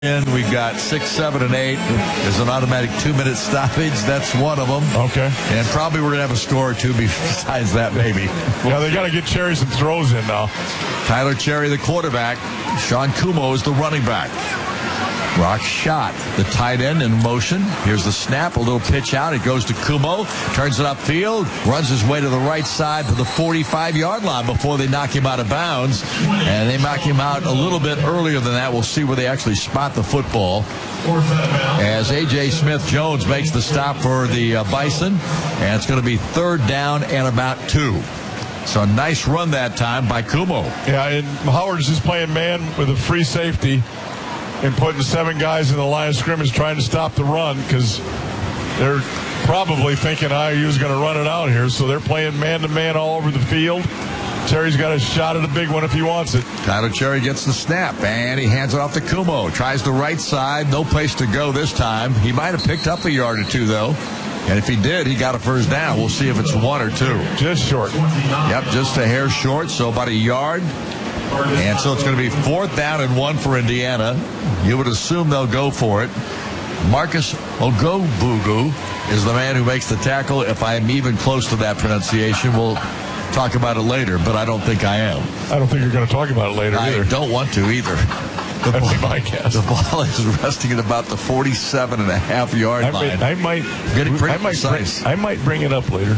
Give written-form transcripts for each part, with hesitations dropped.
And we've got 6, 7, and 8. There's an automatic 2-minute stoppage. That's one of them. Okay. And probably we're going to have a score or two besides that, maybe. Yeah, they got to get Cherry some throws in now. Tyler Cherry, the quarterback. Sean Kumo is the running back. Brock Schott, the tight end, in motion. Here's the snap, a little pitch out. It goes to Kumo, turns it upfield, runs his way to the right side to the 45-yard line before they knock him out of bounds. And they knock him out a little bit earlier than that. We'll see where they actually spot the football. As A.J. Smith-Jones makes the stop for the Bison. And it's going to be 3rd down and about 2. So a nice run that time by Kumo. Yeah, and Howard's just playing man with a free safety and putting 7 guys in the line of scrimmage trying to stop the run because they're probably thinking IU's going to run it out here. So they're playing man-to-man all over the field. Cherry's got a shot at a big one if he wants it. Tyler Cherry gets the snap, and he hands it off to Kumo. Tries the right side. No place to go this time. He might have picked up a yard or two, though. And if he did, he got a 1st down. We'll see if it's 1 or 2. Just short. Yep, just a hair short, so about a yard. And so it's going to be 4th down and 1 for Indiana. You would assume they'll go for it. Marcus Ogobugu is the man who makes the tackle. If I'm even close to that pronunciation, we'll talk about it later, but I don't think I am. I don't think you're going to talk about it later either. I don't want to either. That'd be my guess. The ball is resting at about the 47.5-yard line. I might bring it up later.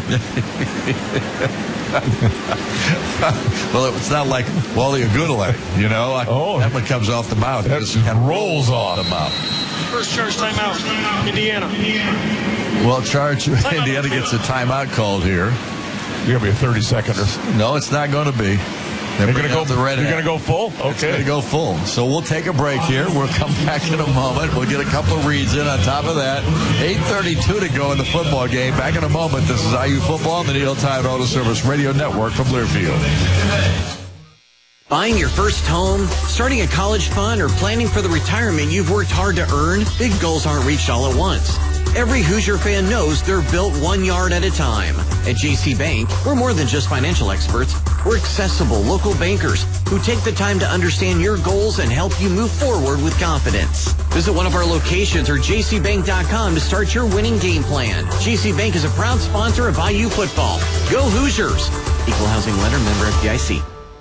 Well, it's not like Wally Agunale, you know. That one comes off the mouth. That just rolls off the mouth. First charge timeout, Indiana. Well, Indiana gets a timeout called here. It's going to be a 30-seconder. No, it's not going to be. They're going to go full? Okay. It's going to go full. So we'll take a break here. We'll come back in a moment. We'll get a couple of reads in on top of that. 8:32 to go in the football game. Back in a moment. This is IU Football on the Neil Tide Auto Service Radio Network from Learfield. Buying your first home, starting a college fund, or planning for the retirement you've worked hard to earn? Big goals aren't reached all at once. Every Hoosier fan knows they're built 1 yard at a time. At JC Bank, we're more than just financial experts. We're accessible local bankers who take the time to understand your goals and help you move forward with confidence. Visit one of our locations or jcbank.com to start your winning game plan. JC Bank is a proud sponsor of IU football. Go Hoosiers! Equal housing lender, member FDIC.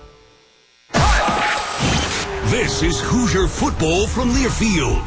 This is Hoosier Football from Learfield.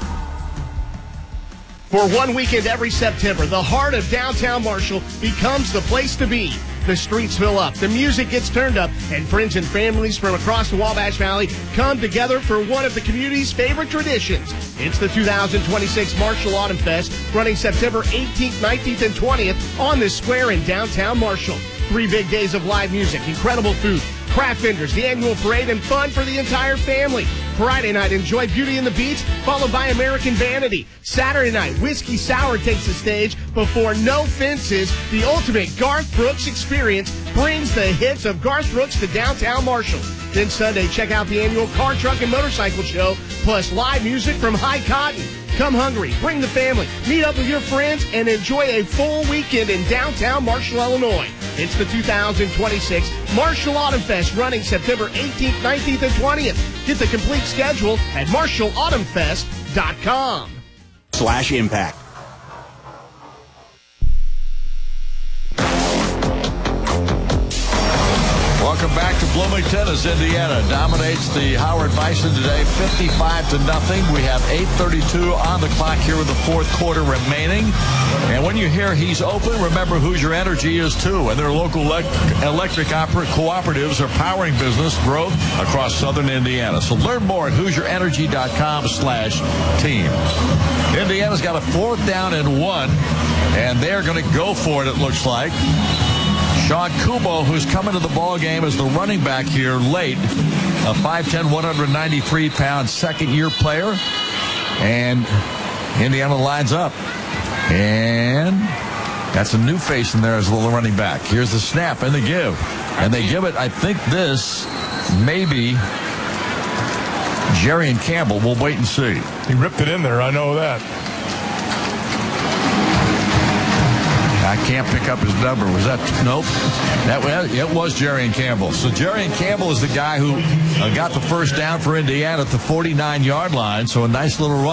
For one weekend every September, the heart of downtown Marshall becomes the place to be. The streets fill up, the music gets turned up, and friends and families from across the Wabash Valley come together for one of the community's favorite traditions. It's the 2026 Marshall Autumn Fest, running September 18th, 19th, and 20th on this square in downtown Marshall. 3 big days of live music, incredible food, craft vendors, the annual parade, and fun for the entire family. Friday night, enjoy Beauty and the Beast, followed by American Vanity. Saturday night, Whiskey Sour takes the stage before No Fences. The ultimate Garth Brooks experience brings the hits of Garth Brooks to downtown Marshall. Then Sunday, check out the annual Car, Truck, and Motorcycle Show, plus live music from High Cotton. Come hungry, bring the family, meet up with your friends, and enjoy a full weekend in downtown Marshall, Illinois. It's the 2026 Marshall Autumn Fest, running September 18th, 19th, and 20th. Get the complete schedule at marshallautumnfest.com/impact. Welcome back to Bloomington as Indiana dominates the Howard Bison today, 55-0. We have 8:32 on the clock here with the 4th quarter remaining. And when you hear he's open, remember Hoosier Energy is too. And their local electric cooperatives are powering business growth across southern Indiana. So learn more at HoosierEnergy.com/team. Indiana's got a 4th down and 1, and they're going to go for it, it looks like. Sean Kumo, who's coming to the ball game as the running back here late, a 5'10", 193-pound second-year player. And Indiana lines up. And that's a new face in there as the running back. Here's the snap and the give. And they give it, I think this may be Jerrion Campbell. We'll wait and see. He ripped it in there, I know that. I can't pick up his number. Was that? Nope. It was Jerrion Campbell. So Jerrion Campbell is the guy who got the first down for Indiana at the 49-yard line. So a nice little run.